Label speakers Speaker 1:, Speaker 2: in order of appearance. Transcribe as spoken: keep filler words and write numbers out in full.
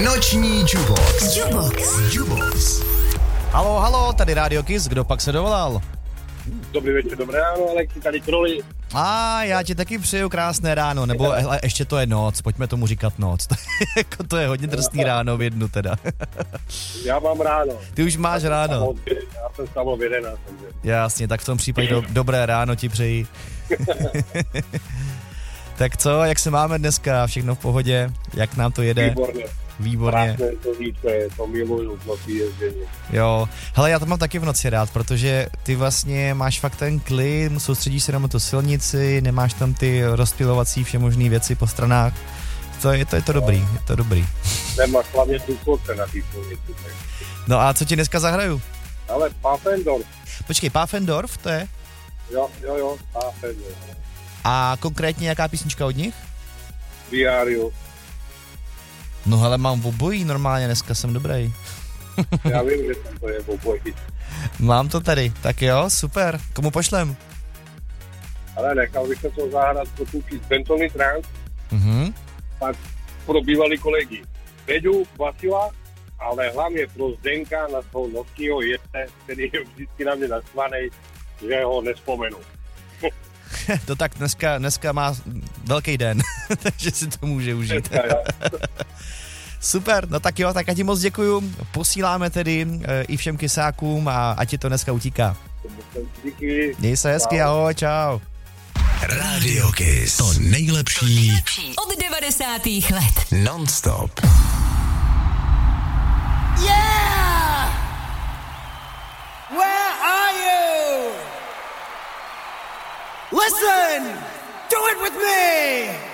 Speaker 1: Noční Jubox.
Speaker 2: Jubox.
Speaker 1: Jubox.
Speaker 3: Halo, halo, tady Radio Kiss, kdo pak se dovolal?
Speaker 4: Dobrý večer, dobré ráno, Alexi, tady Troli.
Speaker 3: A já ti taky přeju krásné ráno, nebo hele, ještě to je noc, pojďme tomu říkat noc. Jako to je hodně drsný ráno v jednu teda.
Speaker 4: Já mám ráno.
Speaker 3: Ty už máš
Speaker 4: já
Speaker 3: ráno.
Speaker 4: Od, já jsem stalo v jedenáct.
Speaker 3: Jasně, tak v tom případě do, dobré ráno ti přeji. Tak co, jak se máme dneska? Všechno v pohodě? Jak nám to jede?
Speaker 4: Výborně.
Speaker 3: Výborně.
Speaker 4: Krásné to více, to miluju v noci ježdění.
Speaker 3: Jo, hele, já to mám taky v noci rád, protože ty vlastně máš fakt ten klid, soustředíš se na tu silnici, nemáš tam ty rozptylovací všemožný věci po stranách. To je to, je to dobrý, je to dobrý.
Speaker 4: Nemáš hlavně důchodce na té silnici.
Speaker 3: No a co ti dneska zahraju?
Speaker 4: Ale Pfaffendorf.
Speaker 3: Počkej, Pfaffendorf, to je?
Speaker 4: Jo, jo, jo, Pfaffendorf.
Speaker 3: A konkrétně jaká písnička od nich?
Speaker 4: Diario.
Speaker 3: No hele, mám obojí normálně, dneska jsem dobrý.
Speaker 4: Já vím, že tam to je obojí.
Speaker 3: Mám to tady, tak jo, super. Komu pošlem?
Speaker 4: Ale nechal bych se to zahrát pro tu Bentony Trans,
Speaker 3: Mhm.
Speaker 4: tak pro bývalý kolegy. Veďu, Vasila, ale hlavně pro Zdenka na toho novskýho jete, který je vždycky na mě naštvanej, že ho nespomenu.
Speaker 3: To tak dneska, dneska má velký den, takže si to může užít. Super, no tak jo, tak já ti moc děkuju. Posíláme tedy e, i všem kysákům a ať ti to dneska utíká.
Speaker 4: Díky.
Speaker 3: Měj se hezky, ahoj, čau.
Speaker 1: Radio Kiss. To nejlepší
Speaker 2: Od devadesátých let.
Speaker 1: non-stop.
Speaker 5: Yeah! Where are you? Listen! Do it with me!